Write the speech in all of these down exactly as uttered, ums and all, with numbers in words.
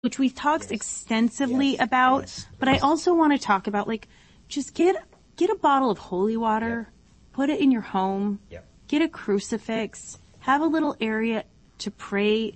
which we've talked yes. extensively yes. about, yes. but I also want to talk about, like, just get, get a bottle of holy water, Yep. put it in your home, Yep. get a crucifix, have a little area to pray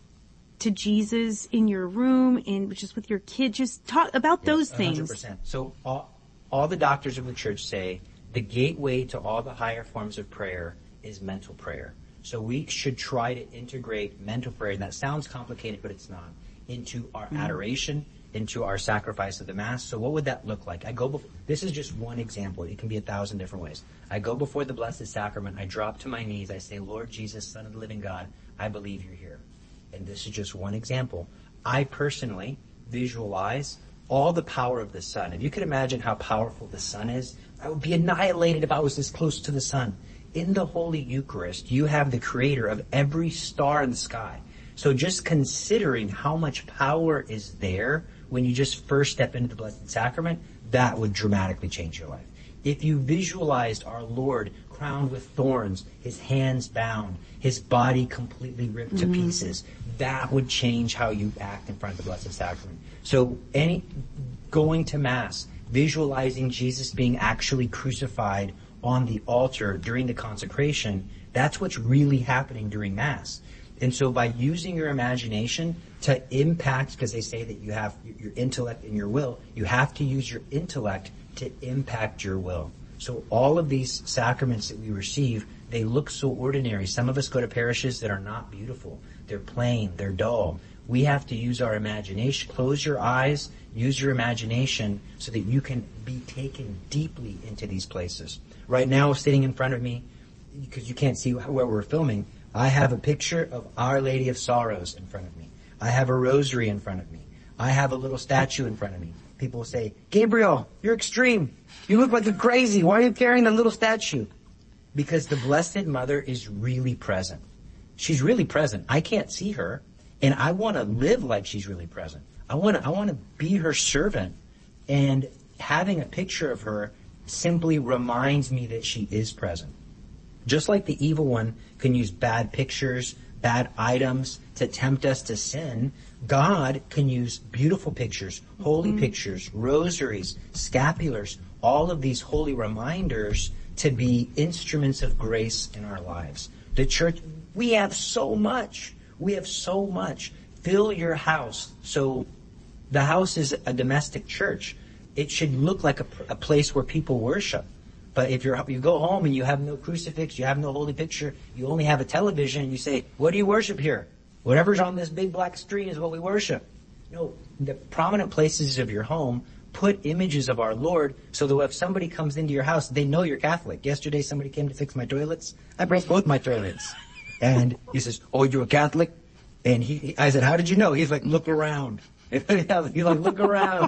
to Jesus in your room, in just with your kid. Just talk about Yes, those one things. hundred percent. So all, all the doctors of the church say the gateway to all the higher forms of prayer is mental prayer. So we should try to integrate mental prayer, and that sounds complicated, but it's not, into our mm-hmm. adoration, into our sacrifice of the Mass. So what would that look like? I go before, this is just one example. It can be a thousand different ways. I go before the Blessed Sacrament. I drop to my knees. I say, Lord Jesus, Son of the living God, I believe you're here. And this is just one example. I personally visualize all the power of the sun. If you could imagine how powerful the sun is, I would be annihilated if I was this close to the sun. In the Holy Eucharist, you have the creator of every star in the sky. So just considering how much power is there when you just first step into the Blessed Sacrament, that would dramatically change your life. If you visualized our Lord crowned with thorns, his hands bound, his body completely ripped mm-hmm. to pieces, that would change how you act in front of the Blessed Sacrament. So any going to Mass, visualizing Jesus being actually crucified on the altar during the consecration, that's what's really happening during Mass. And so by using your imagination to impact, because they say that you have your intellect and your will, you have to use your intellect to impact your will. So all of these sacraments that we receive, they look so ordinary. Some of us go to parishes that are not beautiful. They're plain, they're dull. We have to use our imagination. Close your eyes, use your imagination so that you can be taken deeply into these places. Right now, sitting in front of me, because you can't see where we're filming, I have a picture of Our Lady of Sorrows in front of me. I have a rosary in front of me. I have a little statue in front of me. People will say, Gabriel, you're extreme. You look like you're crazy. Why are you carrying that little statue? Because the Blessed Mother is really present. She's really present. I can't see her, and I want to live like she's really present. I want to, I want to be her servant, and having a picture of her simply reminds me that she is present. Just like the evil one can use bad pictures, bad items to tempt us to sin, God can use beautiful pictures, holy mm-hmm. pictures, rosaries, scapulars, all of these holy reminders to be instruments of grace in our lives. The church, we have so much. We have so much. Fill your house. So the house is a domestic church. It should look like a, a place where people worship. But if you're, you go home and you have no crucifix, you have no holy picture, you only have a television, and you say, what do you worship here? Whatever's on this big black screen is what we worship. No, the prominent places of your home, put images of our Lord so that if somebody comes into your house, they know you're Catholic. Yesterday somebody came to fix my toilets. I broke both my toilets. And he says, oh, you're a Catholic? And he, I said, how did you know? He's like, look around. He's like, look around.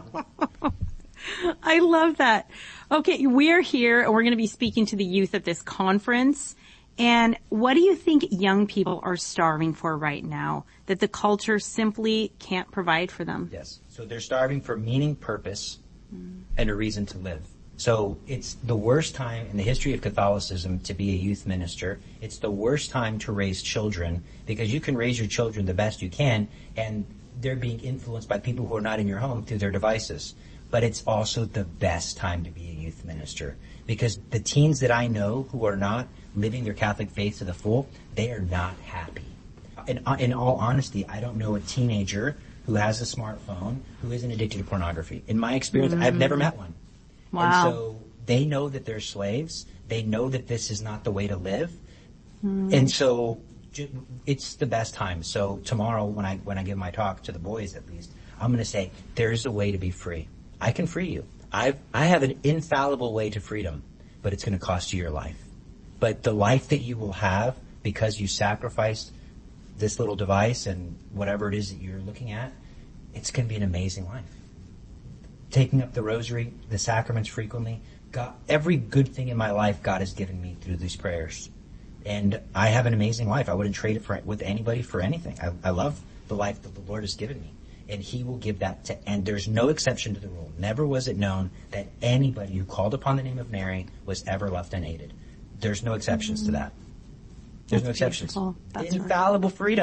I love that. Okay, we're here and we're going to be speaking to the youth at this conference. And what do you think young people are starving for right now that the culture simply can't provide for them? Yes. So they're starving for meaning, purpose, mm. and a reason to live. So it's the worst time in the history of Catholicism to be a youth minister. It's the worst time to raise children because you can raise your children the best you can and they're being influenced by people who are not in your home through their devices. But it's also the best time to be a youth minister because the teens that I know who are not living their Catholic faith to the full, they are not happy. In, in all honesty, I don't know a teenager who has a smartphone who isn't addicted to pornography. In my experience, mm-hmm. I've never met one. Wow. And so they know that they're slaves. They know that this is not the way to live. Mm. And so it's the best time. So tomorrow when I when I give my talk to the boys at least, I'm going to say there's a way to be free. I can free you. I I have an infallible way to freedom, but it's going to cost you your life. But the life that you will have because you sacrificed this little device and whatever it is that you're looking at, it's going to be an amazing life. Taking up the rosary, the sacraments frequently, God, every good thing in my life God has given me through these prayers. And I have an amazing life. I wouldn't trade it for with anybody for anything. I, I love the life that the Lord has given me. And He will give that to, and there's no exception to the rule. Never was it known that anybody who called upon the name of Mary was ever left unaided. There's no exceptions mm-hmm. to that. There's That's no exceptions. That's Infallible right. freedom.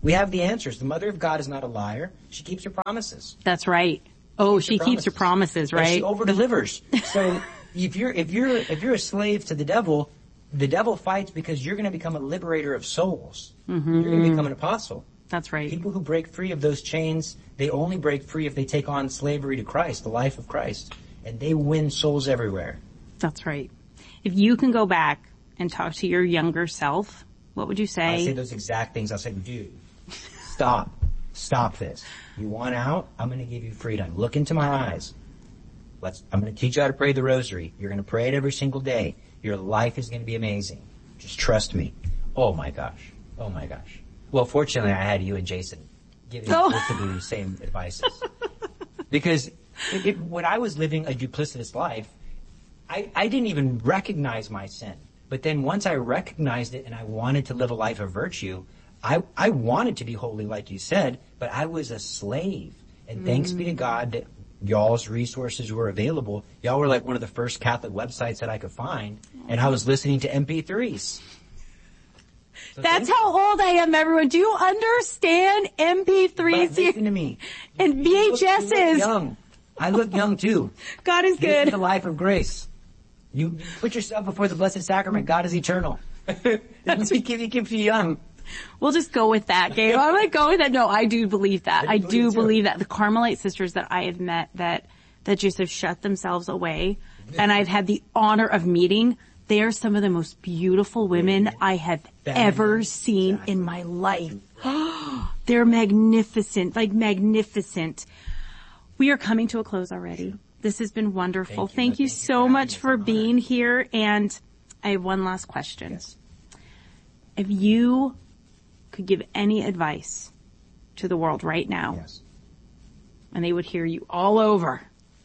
We have the answers. The Mother of God is not a liar. She keeps her promises. That's right. Oh, she keeps her promises, right? And she over-delivers. So if you're, if you're, if you're a slave to the devil, the devil fights because you're going to become a liberator of souls. Mm-hmm. You're going to become an apostle. That's right. People who break free of those chains, they only break free if they take on slavery to Christ, the life of Christ. And they win souls everywhere. That's right. If you can go back and talk to your younger self, what would you say? I say those exact things. I'll say, dude, stop. Stop this. You want out? I'm going to give you freedom. Look into my eyes. Let's, I'm going to teach you how to pray the rosary. You're going to pray it every single day. Your life is going to be amazing. Just trust me. Oh my gosh. Oh my gosh. Well, fortunately, I had you and Jason giving oh. basically the same advices. Because it, it, when I was living a duplicitous life, I, I didn't even recognize my sin. But then once I recognized it and I wanted to live a life of virtue, I, I wanted to be holy, like you said, but I was a slave. And mm. thanks be to God that y'all's resources were available. Y'all were like one of the first Catholic websites that I could find, and I was listening to M P threes. So That's how old I am, everyone. Do you understand M P threes? But listen to me. And V H S's. You look young. I look young too. God is this good. Is the life of grace. You put yourself before the Blessed Sacrament. God is eternal. That's he keeps you young. We'll just go with that, Gabe. I'm going to go with that. No, I do believe that. I, I do believe that. The Carmelite sisters that I have met that, that just have shut themselves away, and I've had the honor of meeting, they are some of the most beautiful women I have ever seen in my life. They're magnificent, like magnificent. We are coming to a close already. This has been wonderful. Thank you, Thank you so much for being here. And I have one last question. Yes. If you could give any advice to the world right now, yes. and they would hear you all over,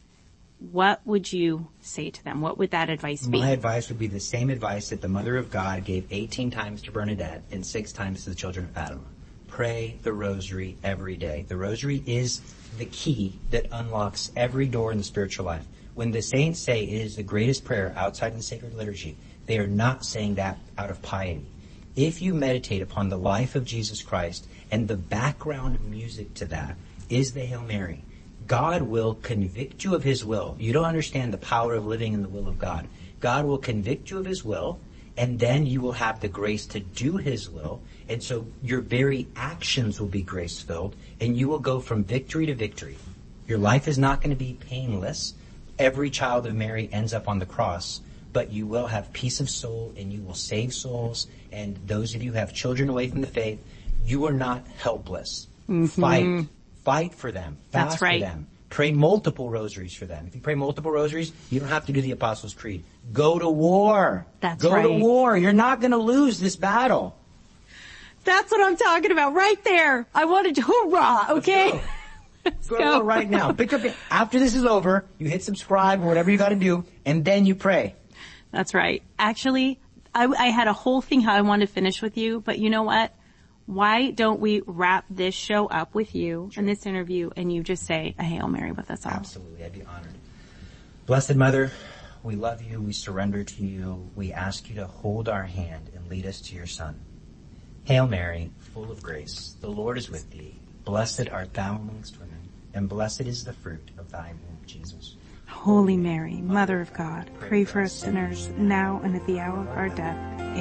what would you say to them? What would that advice be? My advice would be the same advice that the Mother of God gave eighteen times to Bernadette and six times to the children of Fatima. Pray the rosary every day. The rosary is the key that unlocks every door in the spiritual life. When the saints say it is the greatest prayer outside the sacred liturgy, they are not saying that out of piety. If you meditate upon the life of Jesus Christ and the background music to that is the Hail Mary, God will convict you of His will. You don't understand the power of living in the will of God. God will convict you of His will, and then you will have the grace to do His will. And so your very actions will be grace-filled, and you will go from victory to victory. Your life is not going to be painless. Every child of Mary ends up on the cross, but you will have peace of soul, and you will save souls. And those of you who have children away from the faith, you are not helpless. Mm-hmm. Fight. Fight for them. Fast That's right. for them. Pray multiple rosaries for them. If you pray multiple rosaries, you don't have to do the Apostles' Creed. Go to war. That's Go right. to war. You're not going to lose this battle. That's what I'm talking about right there. I wanted to, hoorah, okay? Let's go. Let's go. go right now. Pick up, after this is over, you hit subscribe or whatever you got to do, and then you pray. That's right. Actually, I, I had a whole thing how I wanted to finish with you, but you know what? Why don't we wrap this show up with you Sure. in this interview, and you just say a Hail Mary with us all? Absolutely. I'd be honored. Blessed Mother, we love you. We surrender to you. We ask you to hold our hand and lead us to your Son. Hail Mary, full of grace, the Lord is with thee. Blessed art thou amongst women, and blessed is the fruit of thy womb, Jesus. Holy Mary, Mother of God, pray for us sinners, now and at the hour of our death.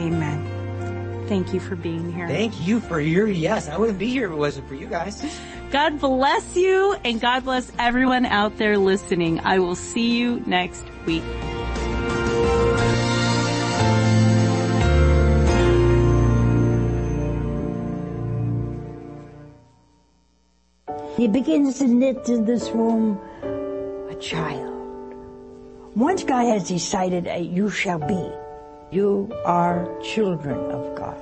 Amen. Thank you for being here. Thank you for your yes. I wouldn't be here if it wasn't for you guys. God bless you, and God bless everyone out there listening. I will see you next week. He begins to knit in this womb a child. Once God has decided, you shall be, you are children of God.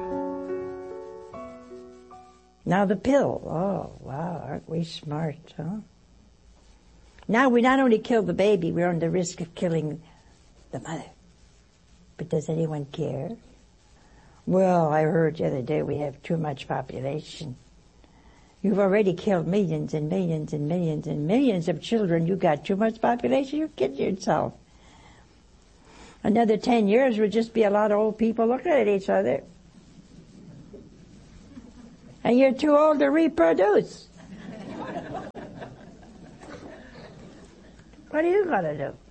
Now the pill, oh wow, aren't we smart, huh? Now we not only kill the baby, we're on the risk of killing the mother. But does anyone care? Well, I heard the other day we have too much population. You've already killed millions and millions and millions and millions of children. You got too much population, you're kidding yourself. Another ten years would just be a lot of old people looking at each other. And you're too old to reproduce. What are you going to do?